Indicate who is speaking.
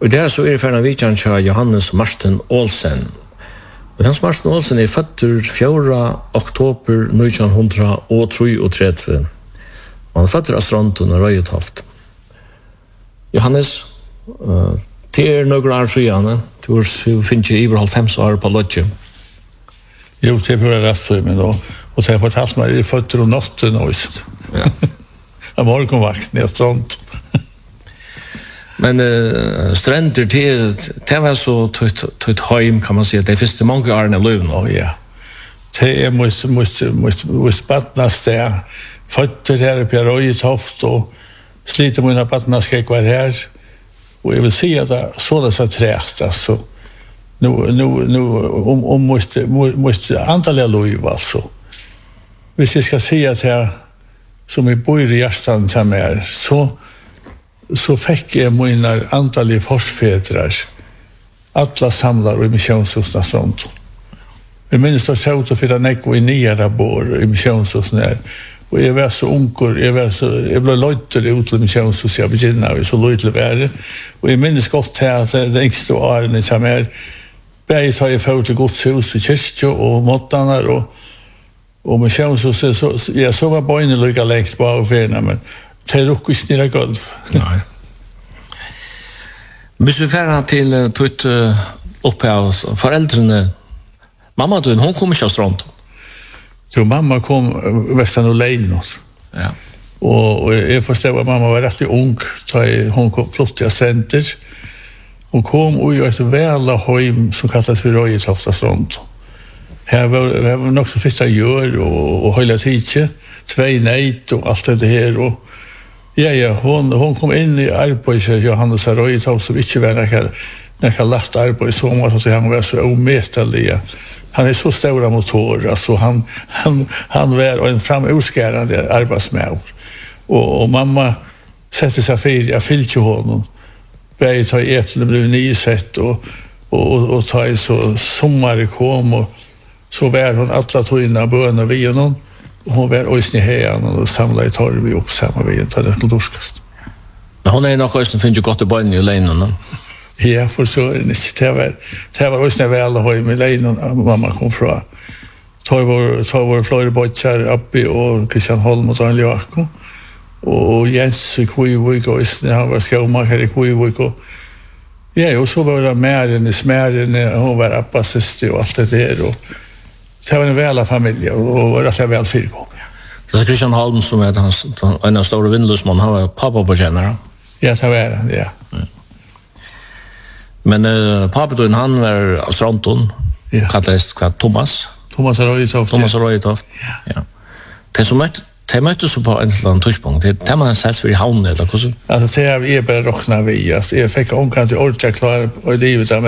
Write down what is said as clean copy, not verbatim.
Speaker 1: Och där så är det för en vikjan till Johannes Martin Olsen. Och Hans Martin Olsen är född 4 oktober 1933. Och han är född av Stronton och Röjetoft. Johannes, till några år sedan, du finns ju över 50 år på Lodge.
Speaker 2: Jo, det är rätt så, men då. Och så har jag fått hans med i fötter och natten också.
Speaker 1: Ja.
Speaker 2: Jag morgonvakt ner sånt.
Speaker 1: Men stränder det var så tog hem kan man säga. Det finns det många år i livet.
Speaker 2: Ja. Det måste battnas där. Fötter här på Röjetoft och sliter mina battnas ska vara här. Och jag vill säga att sådana så träst alltså. Nu måste antallet liv alltså. Hvis jag ska säga att jag som är bor i hjärtan som är så fick jag mina antallet forsfädrar alla samlar i missionshusen sånt. Jag minns då så att för nekvo i nyare bor i missionshusen där. Och jag var så unkor, jag blev löjter ut till missionshus jag begynner och så löjt värre. Och jag minns gott här att det yngsta åren som är berget har jag fått till godshus i kyrkjo och måttanar och missionshuset så jag så var böjnen lika läkt på avfärna men det är dock inte nere golv.
Speaker 1: Nej. Hvis vi färrar till tutt upphavs föräldrarna mamma då hon kom inte av Stronton.
Speaker 2: Så mamma kom västan och Leinos.
Speaker 1: Ja.
Speaker 2: Och jag förstår att mamma var rätt ung då hon kom flottiga center. Hon kom och gjorde ett väla hem som kallas för Röjetoft Stronton. Här var nog så första gör och hela tiden. 2 nejt och allt det här och ja, hon kom in i arbetet Johannes Röjetoft som inte var några lätt arbete så måste så han var så omätlig. Han är så stora motor alltså han var en framurskärande arbetsmän. Och mamma sätter sig för jag fyllde honom. Började ta äpplen blev nysätt och ta i så sommar kom och så var hon alla tog in böner vid honom. Hon var ösn i här och samlade torv upp samma vid ta det dorskast.
Speaker 1: Men hon är nog ösn finns ju gott i bön i Leinon.
Speaker 2: Ja, för så är det. Det var ösn väl att ha med Leinon mamma kom från. Ta vår Floribotchar uppe och Christian Holm och Daniel Jakob. Och Jens Kuivik och ösn han var skåmakare i Kuivik och ja, och så var det mären hon var appasist och allt det där och det var en väl familj och rätt väl fyrgång.
Speaker 1: Så Christian Holm som är en av stora vindlusman han var pappa på känner.
Speaker 2: Ja, det var han, ja.
Speaker 1: Men pappa då han var av Stronton. Ja. Kallades Thomas Röjetoft. Ja. Det som mötte så på en annan touchpunkt. Det man sägs för i havnen eller hur så.
Speaker 2: Alltså det är bara rockna vi. Alltså jag fick omkant i orka klar och det